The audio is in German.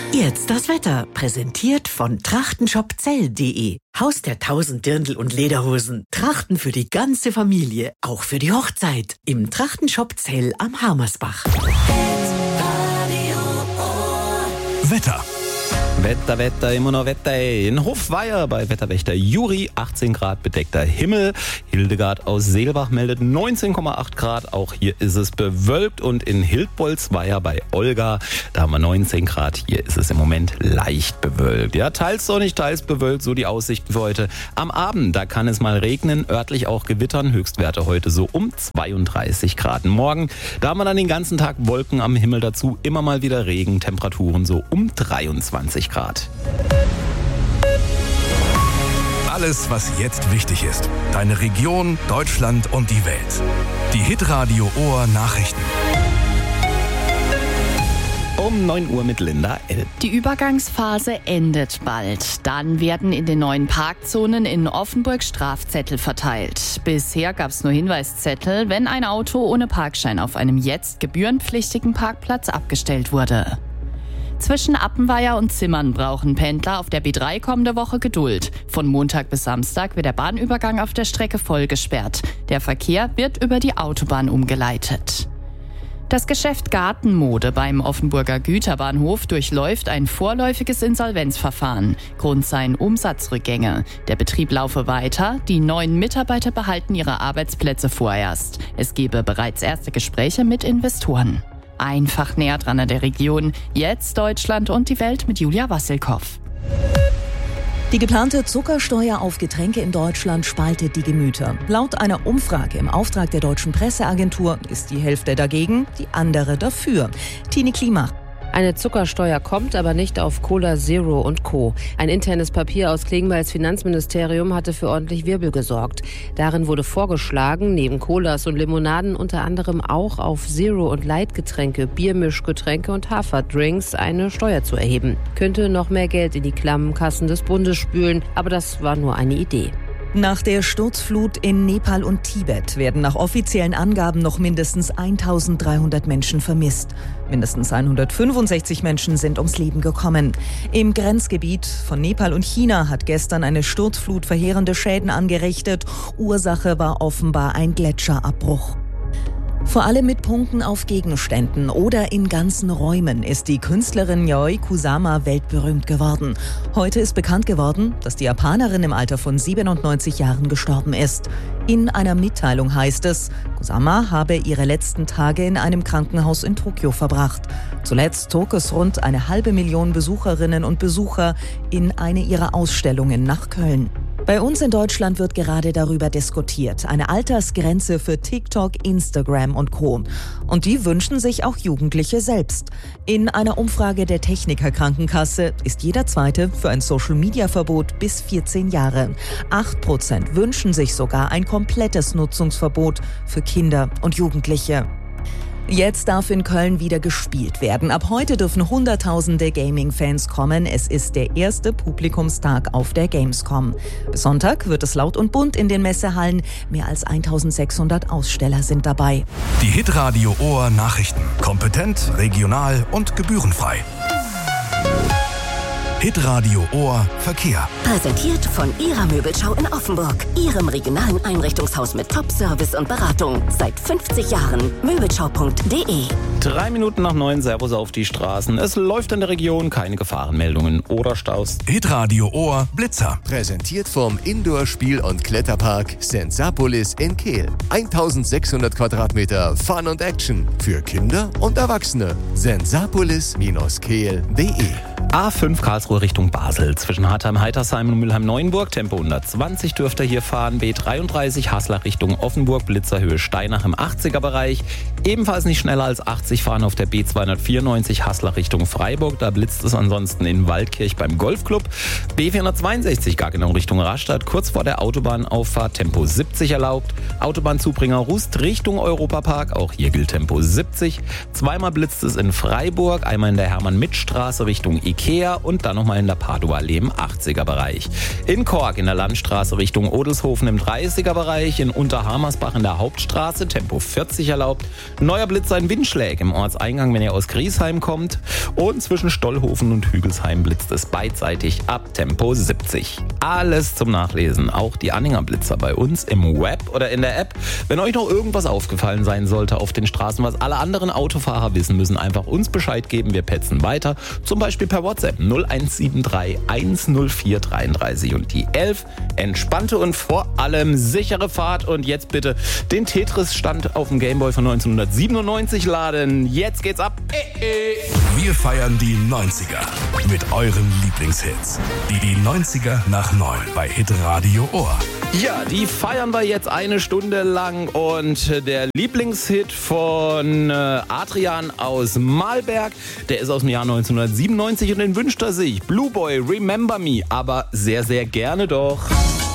Jetzt das Wetter, präsentiert von trachtenshopzell.de. Haus der 1000 Dirndl und Lederhosen. Trachten für die ganze Familie, auch für die Hochzeit. Im Trachtenshop Zell am Harmersbach. Wetter. Wetter, immer noch Wetter. In Hofweier bei Wetterwächter Juri 18 Grad bedeckter Himmel. Hildegard aus Seelbach meldet 19,8 Grad. Auch hier ist es bewölkt. Und in Hildbolzweier bei Olga, da haben wir 19 Grad. Hier ist es im Moment leicht bewölkt. Ja, teils sonnig, teils bewölkt, so die Aussichten für heute. Am Abend, da kann es mal regnen, örtlich auch gewittern. Höchstwerte heute so um 32 Grad. Morgen, da haben wir dann den ganzen Tag Wolken am Himmel dazu. Immer mal wieder Regen, Temperaturen so um 23 Grad. Alles, was jetzt wichtig ist. Deine Region, Deutschland und die Welt. Die Hitradio Ohr Nachrichten. Um 9 Uhr mit Linda L. Die Übergangsphase endet bald. Dann werden in den neuen Parkzonen in Offenburg Strafzettel verteilt. Bisher gab es nur Hinweiszettel, wenn ein Auto ohne Parkschein auf einem jetzt gebührenpflichtigen Parkplatz abgestellt wurde. Zwischen Appenweier und Zimmern brauchen Pendler auf der B3 kommende Woche Geduld. Von Montag bis Samstag wird der Bahnübergang auf der Strecke voll gesperrt. Der Verkehr wird über die Autobahn umgeleitet. Das Geschäft Gartenmode beim Offenburger Güterbahnhof durchläuft ein vorläufiges Insolvenzverfahren. Grund seien Umsatzrückgänge. Der Betrieb laufe weiter, die neuen Mitarbeiter behalten ihre Arbeitsplätze vorerst. Es gebe bereits erste Gespräche mit Investoren. Einfach näher dran an der Region. Jetzt Deutschland und die Welt mit Julia Wassilkow. Die geplante Zuckersteuer auf Getränke in Deutschland spaltet die Gemüter. Laut einer Umfrage im Auftrag der Deutschen Presseagentur ist die Hälfte dagegen, die andere dafür. Tine Klima. Eine Zuckersteuer kommt, aber nicht auf Cola Zero und Co. Ein internes Papier aus Klingbeils Finanzministerium hatte für ordentlich Wirbel gesorgt. Darin wurde vorgeschlagen, neben Colas und Limonaden unter anderem auch auf Zero- und Light-Getränke, Biermischgetränke und Haferdrinks eine Steuer zu erheben. Könnte noch mehr Geld in die klammen Kassen des Bundes spülen, aber das war nur eine Idee. Nach der Sturzflut in Nepal und Tibet werden nach offiziellen Angaben noch mindestens 1300 Menschen vermisst. Mindestens 165 Menschen sind ums Leben gekommen. Im Grenzgebiet von Nepal und China hat gestern eine Sturzflut verheerende Schäden angerichtet. Ursache war offenbar ein Gletscherabbruch. Vor allem mit Punkten auf Gegenständen oder in ganzen Räumen ist die Künstlerin Yayoi Kusama weltberühmt geworden. Heute ist bekannt geworden, dass die Japanerin im Alter von 97 Jahren gestorben ist. In einer Mitteilung heißt es, Kusama habe ihre letzten Tage in einem Krankenhaus in Tokio verbracht. Zuletzt zog es rund 500.000 Besucherinnen und Besucher in eine ihrer Ausstellungen nach Köln. Bei uns in Deutschland wird gerade darüber diskutiert. Eine Altersgrenze für TikTok, Instagram und Co. Und die wünschen sich auch Jugendliche selbst. In einer Umfrage der Techniker Krankenkasse ist jeder Zweite für ein Social-Media-Verbot bis 14 Jahre. 8% wünschen sich sogar ein komplettes Nutzungsverbot für Kinder und Jugendliche. Jetzt darf in Köln wieder gespielt werden. Ab heute dürfen Hunderttausende Gaming-Fans kommen. Es ist der erste Publikumstag auf der Gamescom. Bis Sonntag wird es laut und bunt in den Messehallen. Mehr als 1600 Aussteller sind dabei. Die Hitradio Ohr Nachrichten. Kompetent, regional und gebührenfrei. Hitradio Ohr Verkehr. Präsentiert von Ihrer Möbelschau in Offenburg. Ihrem regionalen Einrichtungshaus mit Top-Service und Beratung. Seit 50 Jahren. Möbelschau.de. 3 Minuten nach 9, Servus auf die Straßen. Es läuft in der Region, keine Gefahrenmeldungen oder Staus. Hitradio Ohr Blitzer. Präsentiert vom Indoor-Spiel- und Kletterpark Sensapolis in Kehl. 1600 Quadratmeter Fun und Action. Für Kinder und Erwachsene. Sensapolis-kehl.de. A5 Karlsruhe Richtung Basel. Zwischen Hartheim-Heitersheim und Mülheim-Neuenburg. Tempo 120 dürft ihr hier fahren. B33 Haslach Richtung Offenburg. Blitzerhöhe Steinach im 80er-Bereich. Ebenfalls nicht schneller als 80 fahren auf der B294 Haslach Richtung Freiburg. Da blitzt es ansonsten in Waldkirch beim Golfclub. B462 Gaggenau Richtung Rastatt. Kurz vor der Autobahnauffahrt Tempo 70 erlaubt. Autobahnzubringer Rust Richtung Europapark. Auch hier gilt Tempo 70. Zweimal blitzt es in Freiburg. Einmal in der Hermann-Mitt-Straße Richtung Ikea und dann nochmal in der Padua-Allee im 80er-Bereich. In Kork in der Landstraße Richtung Odelshofen im 30er-Bereich. In Unterhamersbach in der Hauptstraße Tempo 40 erlaubt. Neuer Blitzer in Windschläg Dreieck im Ortseingang, wenn ihr aus Griesheim kommt. Und zwischen Stollhofen und Hügelsheim blitzt es beidseitig ab Tempo 70. Alles zum Nachlesen, auch die Anhänger Blitzer bei uns im Web oder in der App. Wenn euch noch irgendwas aufgefallen sein sollte auf den Straßen, was alle anderen Autofahrer wissen müssen, einfach uns Bescheid geben. Wir petzen weiter, zum Beispiel per WhatsApp 0173 104 33 und die 11. Entspannte und vor allem sichere Fahrt. Und jetzt bitte den Tetris-Stand auf dem Gameboy von 1997 laden. Jetzt geht's ab. Wir feiern die 90er mit euren Lieblingshits. Die 90er nach 9 bei Hitradio Ohr. Ja, die feiern wir jetzt eine Stunde lang und der Lieblingshit von Adrian aus Mahlberg, der ist aus dem Jahr 1997 und den wünscht er sich. Blue Boy, Remember Me, aber sehr, sehr gerne doch.